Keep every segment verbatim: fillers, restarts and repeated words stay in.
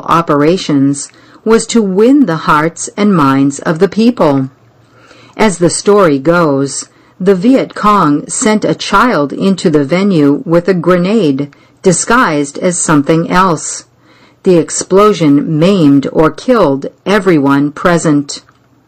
operations was to win the hearts and minds of the people. As the story goes, the Viet Cong sent a child into the venue with a grenade disguised as something else. The explosion maimed or killed everyone present.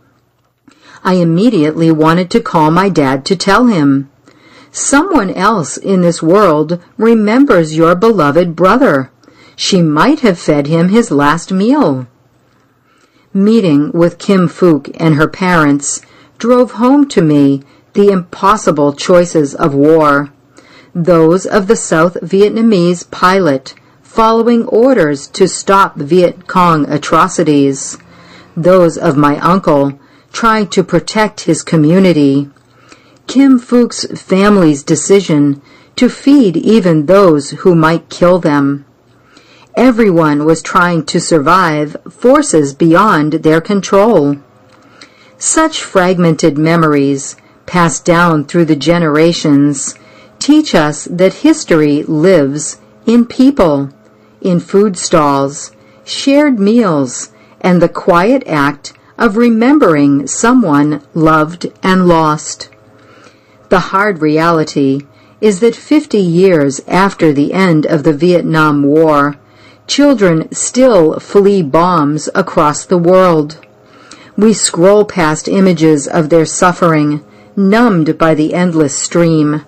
I immediately wanted to call my dad to tell him, "Someone else in this world remembers your beloved brother. She might have fed him his last meal." Meeting with Kim Phuc and her parents drove home to me the impossible choices of war, those of the South Vietnamese pilot following orders to stop Viet Cong atrocities, those of my uncle trying to protect his community, Kim Phuc's family's decision to feed even those who might kill them. Everyone was trying to survive forces beyond their control. Such fragmented memories, passed down through the generations, teach us that history lives in people, in food stalls, shared meals, and the quiet act of remembering someone loved and lost. The hard reality is that fifty years after the end of the Vietnam War, children still flee bombs across the world. We scroll past images of their suffering, numbed by the endless stream.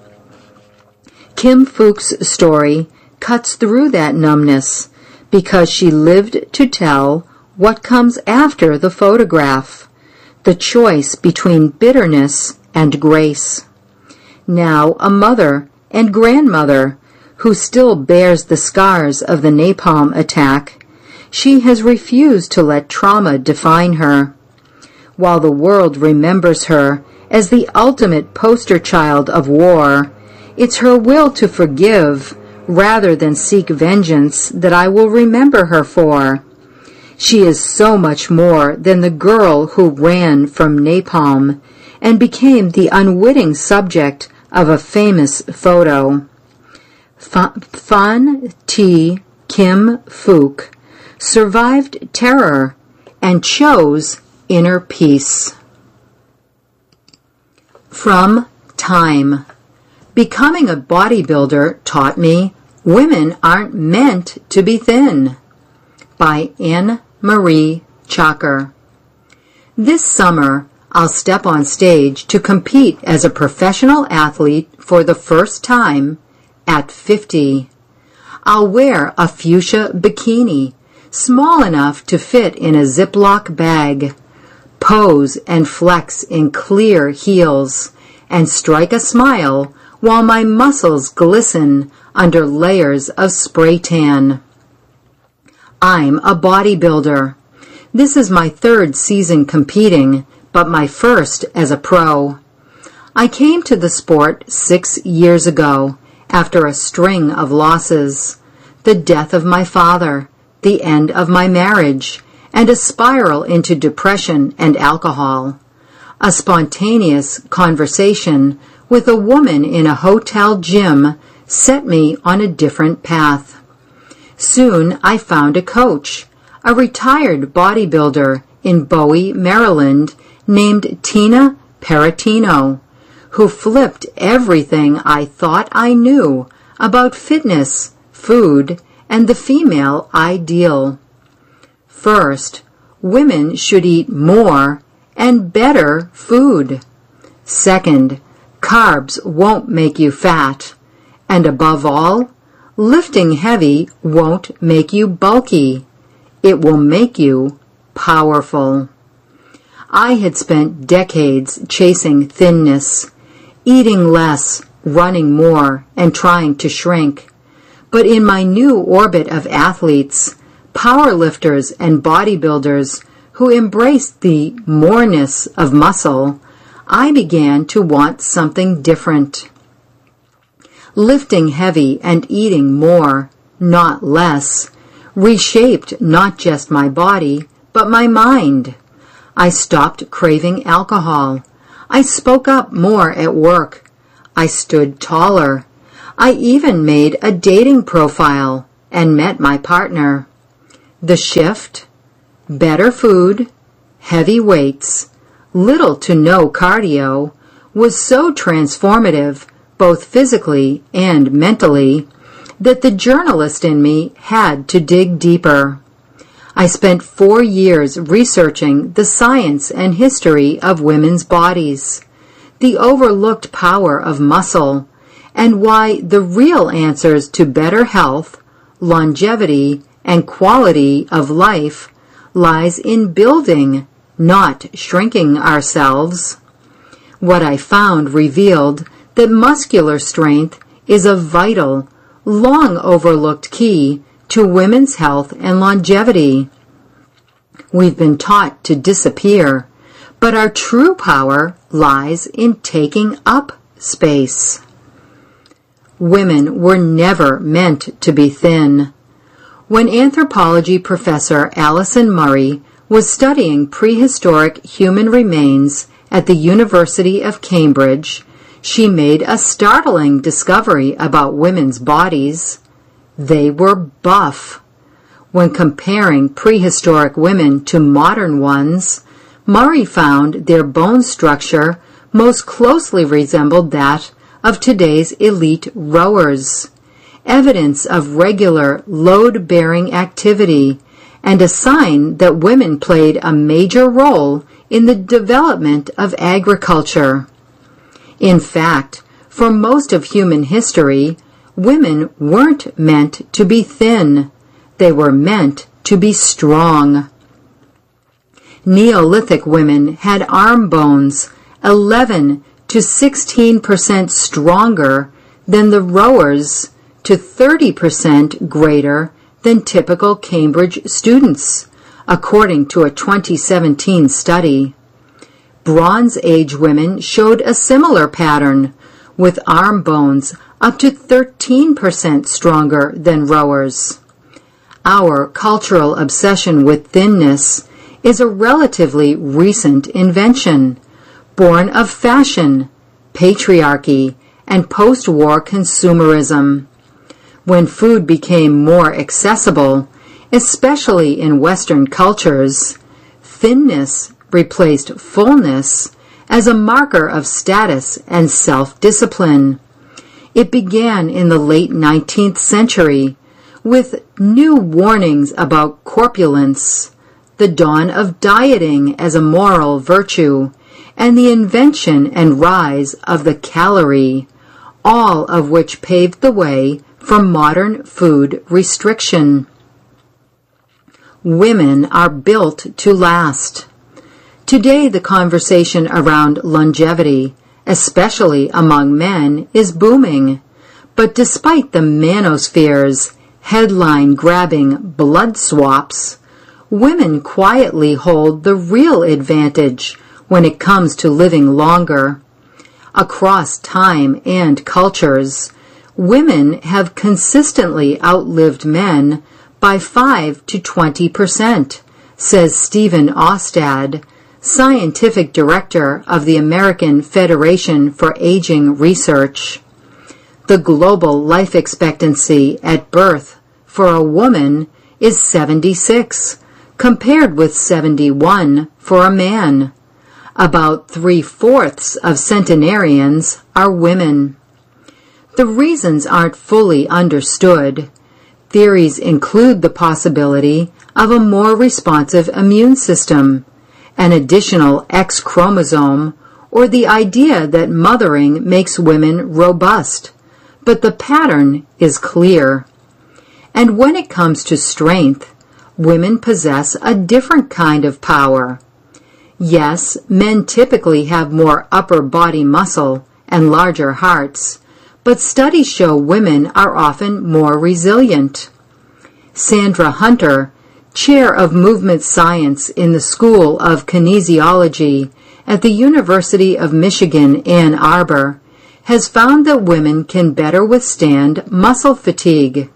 Kim Phuc's story cuts through that numbness because she lived to tell what comes after the photograph, the choice between bitterness and grace. Now a mother and grandmother who still bears the scars of the napalm attack, she has refused to let trauma define her. While the world remembers her as the ultimate poster child of war, it's her will to forgive rather than seek vengeance that I will remember her for. She is so much more than the girl who ran from napalm and became the unwitting subject of a famous photo. Phan Thi Kim Phuc survived terror and chose inner peace. From Time. Becoming a bodybuilder taught me women aren't meant to be thin. By Anne Marie Chalker. This summer, I'll step on stage to compete as a professional athlete for the first time at fifty. I'll wear a fuchsia bikini, small enough to fit in a Ziploc bag, pose and flex in clear heels, and strike a smile while my muscles glisten under layers of spray tan. I'm a bodybuilder. This is my third season competing, but my first as a pro. I came to the sport six years ago after a string of losses, the death of my father, the end of my marriage, and a spiral into depression and alcohol. A spontaneous conversation with a woman in a hotel gym set me on a different path. Soon I found a coach, a retired bodybuilder in Bowie, Maryland, named Tina Peratino, who flipped everything I thought I knew about fitness, food, and the female ideal. First, women should eat more and better food. Second, carbs won't make you fat. And above all, lifting heavy won't make you bulky. It will make you powerful. I had spent decades chasing thinness, eating less, running more, and trying to shrink. But in my new orbit of athletes, powerlifters and bodybuilders who embraced the moreness of muscle, I began to want something different. Lifting heavy and eating more, not less, reshaped not just my body, but my mind. I stopped craving alcohol. I spoke up more at work. I stood taller. I even made a dating profile and met my partner. The shift, better food, heavy weights, little to no cardio, was so transformative, both physically and mentally, that the journalist in me had to dig deeper. I spent four years researching the science and history of women's bodies, the overlooked power of muscle, and why the real answers to better health, longevity, and quality of life lies in building, not shrinking ourselves. What I found revealed that muscular strength is a vital, long overlooked key to women's health and longevity. We've been taught to disappear, but our true power lies in taking up space. Women were never meant to be thin. When anthropology professor Alison Murray was studying prehistoric human remains at the University of Cambridge, she made a startling discovery about women's bodies. They were buff. When comparing prehistoric women to modern ones, Murray found their bone structure most closely resembled that of today's elite rowers, evidence of regular load-bearing activity, and a sign that women played a major role in the development of agriculture. In fact, for most of human history, women weren't meant to be thin. They were meant to be strong. Neolithic women had arm bones eleven to sixteen percent stronger than the rowers, to thirty percent greater than typical Cambridge students, according to a twenty seventeen study. Bronze Age women showed a similar pattern, with arm bones up to thirteen percent stronger than rowers. Our cultural obsession with thinness is a relatively recent invention, born of fashion, patriarchy, and post-war consumerism. When food became more accessible, especially in Western cultures, thinness replaced fullness as a marker of status and self-discipline. It began in the late nineteenth century with new warnings about corpulence, the dawn of dieting as a moral virtue, and the invention and rise of the calorie, all of which paved the way for modern food restriction. Women are built to last. Today, the conversation around longevity, especially among men, is booming. But despite the manosphere's headline-grabbing blood swaps, women quietly hold the real advantage when it comes to living longer. Across time and cultures, women have consistently outlived men by five to twenty percent, says Stephen Austad, scientific director of the American Federation for Aging Research. The global life expectancy at birth for a woman is seventy-six, compared with seventy-one for a man. About three-fourths of centenarians are women. The reasons aren't fully understood. Theories include the possibility of a more responsive immune system, an additional X chromosome, or the idea that mothering makes women robust, but the pattern is clear. And when it comes to strength, women possess a different kind of power. Yes, men typically have more upper body muscle and larger hearts, but studies show women are often more resilient. Sandra Hunter, chair of movement science in the School of Kinesiology at the University of Michigan, Ann Arbor, has found that women can better withstand muscle fatigue.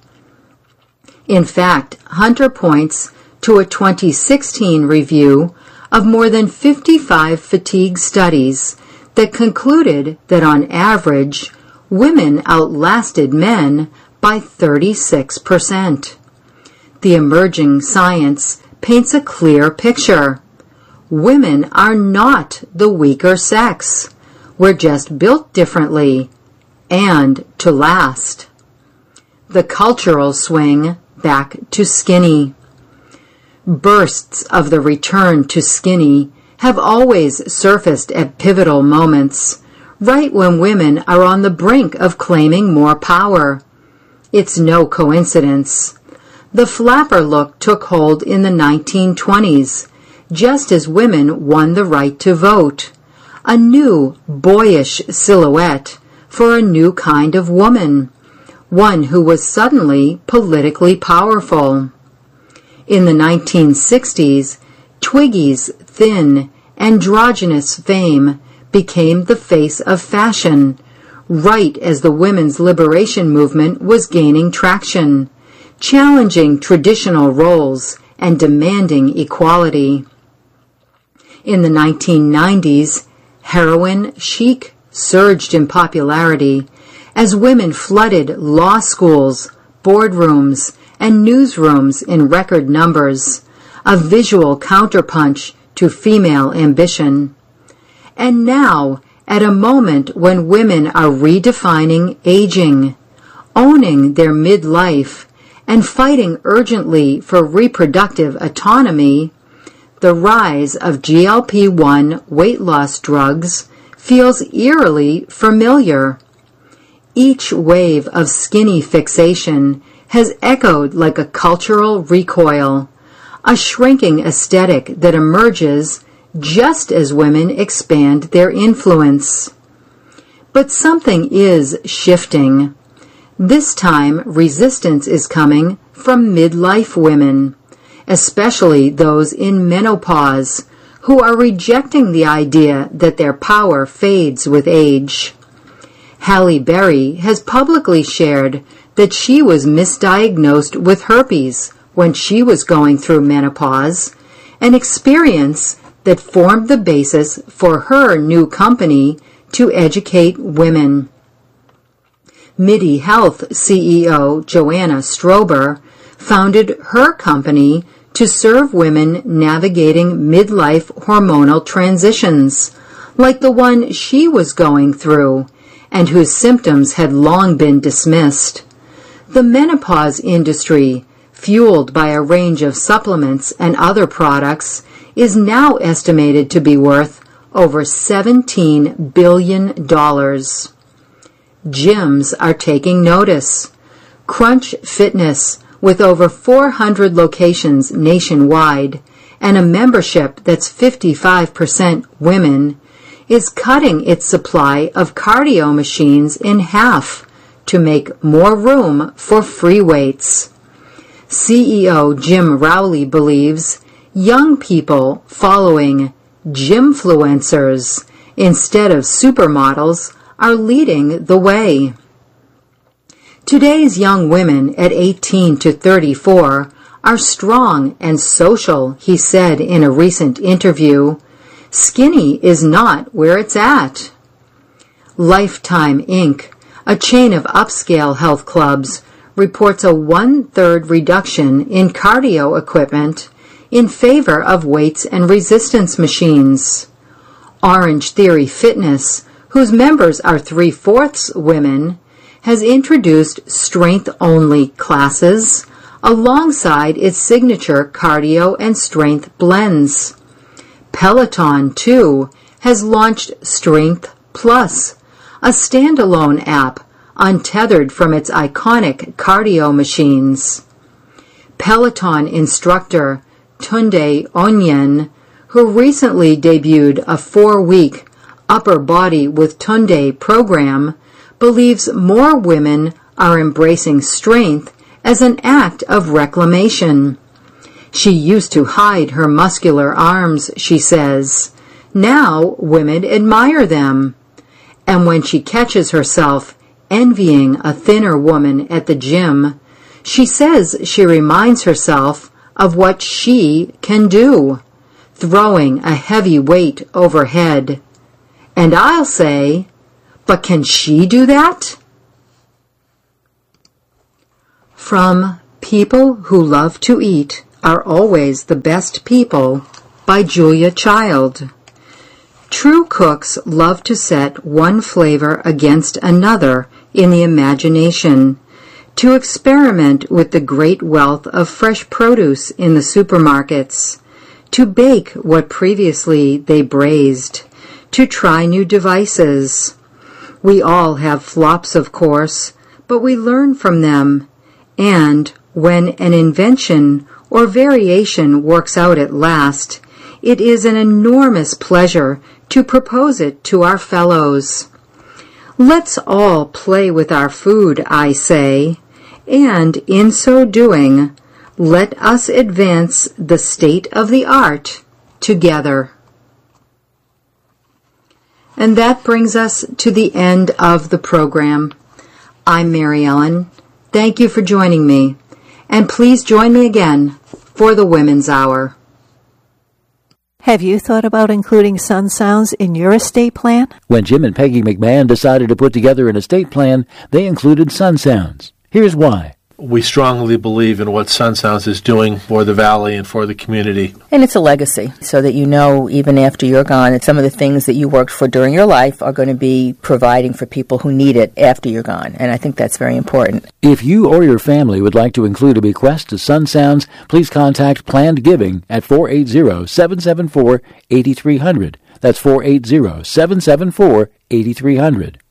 In fact, Hunter points to a twenty sixteen review of more than fifty-five fatigue studies that concluded that on average, women outlasted men by thirty-six percent. The emerging science paints a clear picture. Women are not the weaker sex. We're just built differently, and to last. The cultural swing back to skinny. Bursts of the return to skinny have always surfaced at pivotal moments, right when women are on the brink of claiming more power. It's no coincidence. The flapper look took hold in the nineteen twenties, just as women won the right to vote. A new, boyish silhouette for a new kind of woman, one who was suddenly politically powerful. In the nineteen sixties, Twiggy's thin, androgynous fame became the face of fashion, right as the women's liberation movement was gaining traction, challenging traditional roles and demanding equality. In the nineteen nineties, heroin chic surged in popularity as women flooded law schools, boardrooms, and newsrooms in record numbers, a visual counterpunch to female ambition. And now, at a moment when women are redefining aging, owning their midlife, and fighting urgently for reproductive autonomy, the rise of G L P one weight loss drugs feels eerily familiar. Each wave of skinny fixation has echoed like a cultural recoil, a shrinking aesthetic that emerges just as women expand their influence. But something is shifting. This time, resistance is coming from midlife women, especially those in menopause, who are rejecting the idea that their power fades with age. Halle Berry has publicly shared that she was misdiagnosed with herpes when she was going through menopause, an experience that formed the basis for her new company to educate women. Midi Health C E O Joanna Strober founded her company to serve women navigating midlife hormonal transitions, like the one she was going through, and whose symptoms had long been dismissed. The menopause industry, fueled by a range of supplements and other products, is now estimated to be worth over seventeen billion dollars. Gyms are taking notice. Crunch Fitness, with over four hundred locations nationwide and a membership that's fifty-five percent women, is cutting its supply of cardio machines in half to make more room for free weights. C E O Jim Rowley believes young people following gymfluencers instead of supermodels are leading the way. Today's young women at eighteen to thirty-four are strong and social, he said in a recent interview. Skinny is not where it's at. Lifetime Incorporated, a chain of upscale health clubs, reports a one-third reduction in cardio equipment in favor of weights and resistance machines. Orange Theory Fitness, whose members are three-fourths women, has introduced strength-only classes alongside its signature cardio and strength blends. Peloton, too, has launched Strength Plus, a standalone app untethered from its iconic cardio machines. Peloton instructor Tunde Onyen, who recently debuted a four-week Upper Body with Tunde program, believes more women are embracing strength as an act of reclamation. She used to hide her muscular arms, she says. Now women admire them. And when she catches herself envying a thinner woman at the gym, she says she reminds herself of what she can do, throwing a heavy weight overhead. And I'll say, but can she do that? From People Who Love to Eat Are Always the Best People by Julia Child. True cooks love to set one flavor against another in the imagination, to experiment with the great wealth of fresh produce in the supermarkets, to bake what previously they braised, to try new devices. We all have flops, of course, but we learn from them, and when an invention or variation works out at last, it is an enormous pleasure to propose it to our fellows. Let's all play with our food, I say, and in so doing, let us advance the state of the art together. And that brings us to the end of the program. I'm Mary Ellen. Thank you for joining me, and please join me again for the Women's Hour. Have you thought about including sun sounds in your estate plan? When Jim and Peggy McMahon decided to put together an estate plan, they included sun sounds. Here's why. We strongly believe in what Sun Sounds is doing for the Valley and for the community. And it's a legacy, so that you know, even after you're gone, that some of the things that you worked for during your life are going to be providing for people who need it after you're gone. And I think that's very important. If you or your family would like to include a bequest to Sun Sounds, please contact Planned Giving at four eight zero, seven seven four, eight three zero zero. That's four eight zero, seven seven four, eight three zero zero.